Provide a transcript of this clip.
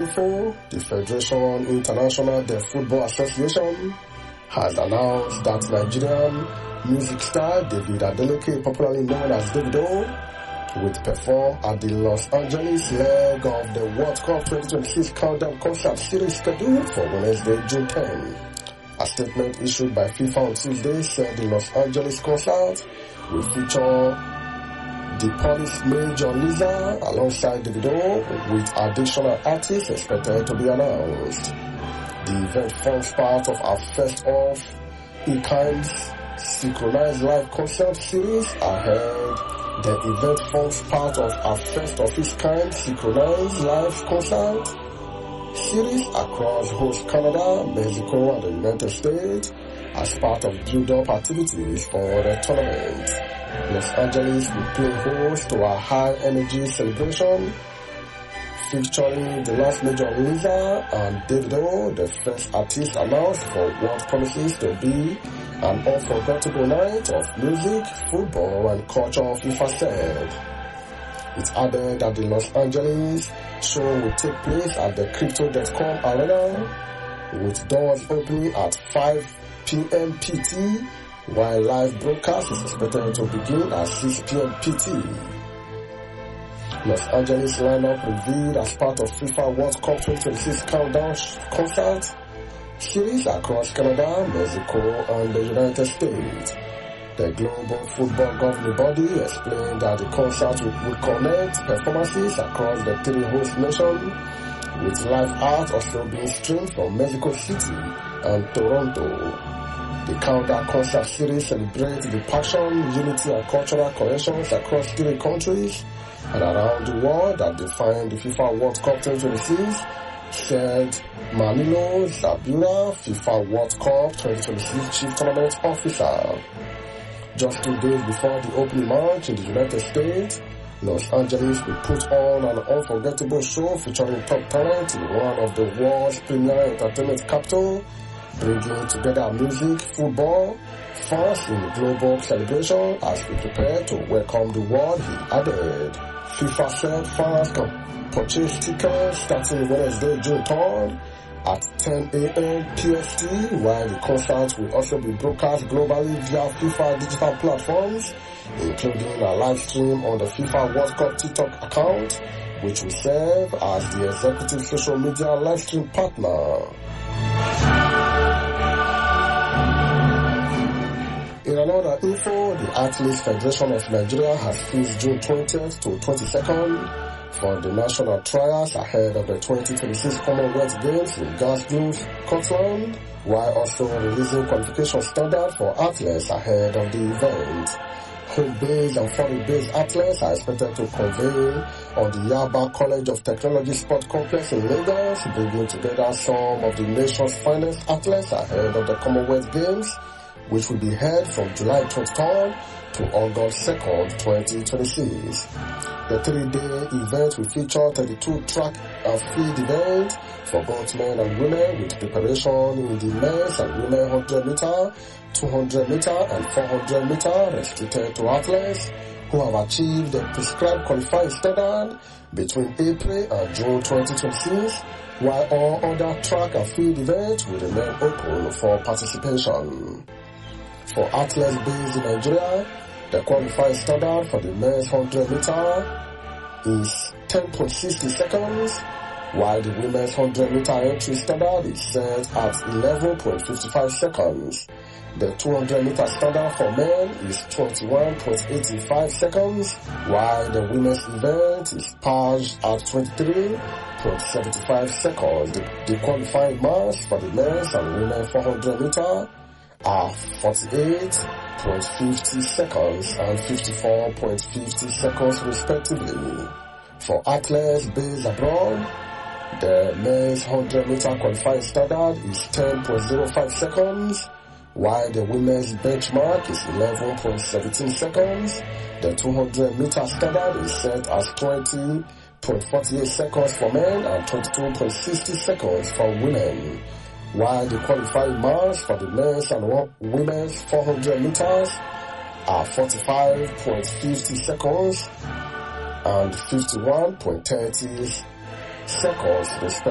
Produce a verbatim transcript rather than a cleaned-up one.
info, the Federation International de Football Association has announced that Nigerian music star David Adeleke, popularly known as Davido, will perform at the Los Angeles leg of the World Cup twenty twenty-six Countdown Concert Series scheduled for Wednesday, June tenth. A statement issued by FIFA on Tuesday said the Los Angeles concert will feature the Polish Major Liza alongside Davido, with additional artists expected to be announced. The event forms part of our first of a kind synchronized live concert series ahead. The event forms part of our first of its kind synchronized live concert series across host Canada, Mexico, and the United States as part of build-up activities for the tournament. Los Angeles will play host to a high-energy celebration featuring the last Major Liza and Davido, the first artist announced for what promises to be an unforgettable night of music, football, and culture, FIFA said. It added that the Los Angeles show will take place at the Crypto dot com Arena, with doors opening at five p.m. P T, while live broadcast is expected to begin at six p.m. P T. Los Angeles lineup revealed as part of FIFA World Cup twenty twenty-six Countdown Concert series across Canada, Mexico, and the United States. The Global Football Governing Body explained that the concert will connect performances across the three host nations, with live art also being streamed from Mexico City and Toronto. The Countdown Concert Series celebrates the passion, unity, and cultural connections across three countries and around the world that define the FIFA World Cup twenty twenty-six, said Manilo Zabura, FIFA World Cup twenty twenty-six Chief Tournament Officer. Just two days before the opening match in the United States, Los Angeles will put on an unforgettable show featuring top talent in one of the world's premier entertainment capital, bringing together music, football, fans in the global celebration as we prepare to welcome the world, he added. FIFA said fans can purchase tickets starting Wednesday, June third at ten a.m. P S T, while the concert will also be broadcast globally via FIFA digital platforms, including a live stream on the FIFA World Cup TikTok account, which will serve as the executive social media live stream partner. In another info, the Athletes Federation of Nigeria has fixed June twentieth to twenty-second for the national trials ahead of the twenty twenty-six Commonwealth Games in Glasgow, Scotland, while also releasing qualification standards for athletes ahead of the event. Home-based and foreign-based athletes are expected to convene on the Yaba College of Technology Sport Complex in Lagos, bringing together some of the nation's finest athletes ahead of the Commonwealth Games, which will be held from July twenty-third to August second, twenty twenty-six. The three-day event will feature thirty-two track and field events for both men and women, with preparation in the men's and women's one hundred meter, two hundred meter, and four hundred meter restricted to athletes who have achieved the prescribed qualifying standard between April and June twenty twenty-six, while all other track and field events will remain open for participation. For athletes based in Nigeria, the qualifying standard for the men's one hundred meter is ten point six zero seconds, while the women's one hundred meter entry standard is set at eleven point five five seconds. The two hundred meter standard for men is twenty-one point eight five seconds, while the women's event is paged at twenty-three point seven five seconds. The, the qualifying marks for the men's and women's four hundred meter are forty-eight point five zero seconds and fifty-four point five zero seconds respectively. For athletes based abroad, the men's one hundred meter qualifying standard is ten point zero five seconds, while the women's benchmark is eleven point one seven seconds. The two hundred meter standard is set as twenty point four eight seconds for men and twenty-two point six zero seconds for women, while the qualifying marks for the men's and women's four hundred meters are forty-five point five zero seconds and fifty-one point three zero seconds respectively.